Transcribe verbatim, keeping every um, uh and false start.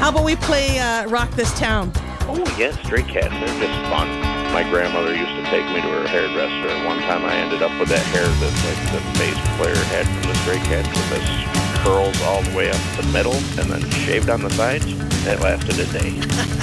How about we play uh, Rock This Town? Oh, yes, Stray Cats. They're just fun. My grandmother used to take me to her hairdresser. One time I ended up with that hair that like, the bass player had from the Stray Cats with this curls all the way up the middle and then shaved on the sides. That lasted a day.